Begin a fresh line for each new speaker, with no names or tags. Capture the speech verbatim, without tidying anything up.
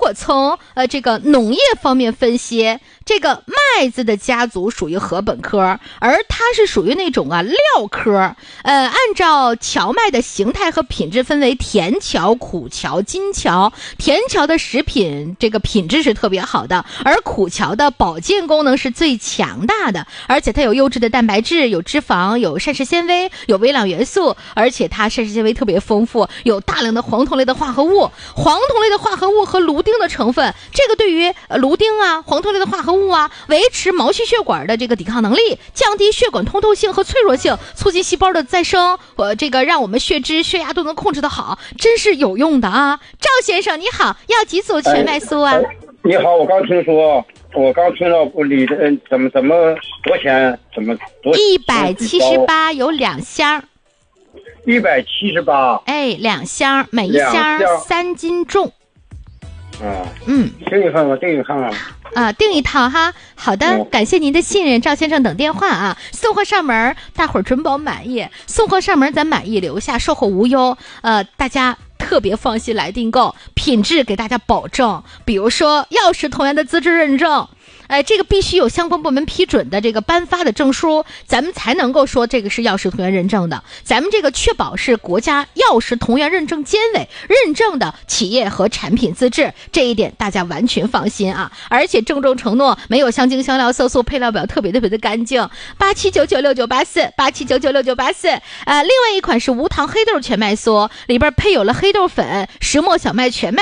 果从呃这个农业方面分析，这个麦子的家族属于禾本科，而它是属于那种啊料科。呃，按照荞麦的形态和品质分为甜荞、苦荞、金荞。甜荞的食品这个品质是特别好的，而苦荞的保健功能是最强大的，而且它有优质的蛋白质，有脂肪，有膳食纤维，有微量元素，而且它膳食纤维特别丰富，有大量的黄酮类的化合物。黄酮类的化合物和芦丁的成分，这个对于芦丁啊、黄酮类的化合物啊，维持毛细血管的这个抵抗能力，降低血管通透性和脆弱性，促进细胞的再生，呃，这个让我们血脂、血压都能控制得好，真是有用的啊！赵先生你好，要几组全麦素啊？
哎哎、你好，我刚听说，我刚听到你的怎么怎么多钱？怎么多？
一百七十八有两箱。
一百七十八。
哎，两箱，每一箱三斤重。
啊，
嗯，
订一份吧，订一看看。
啊，订一套哈。好的、嗯，感谢您的信任，赵先生等电话啊。送货上门，大伙儿准保满意。送货上门，咱满意留下，售后无忧。呃，大家特别放心来订购，品质给大家保证。比如说药食同源的资质认证。哎，这个必须有相关部门批准的这个颁发的证书，咱们才能够说这个是药食同源认证的。咱们这个确保是国家药食同源认证监委认证的企业和产品资质，这一点大家完全放心啊！而且郑重承诺，没有香精、香料、色素，配料表特别特别的干净。八七九九六九八四，八七九九六九八四。呃，另外一款是无糖黑豆全麦酥，里边配有了黑豆粉、石磨小麦全麦。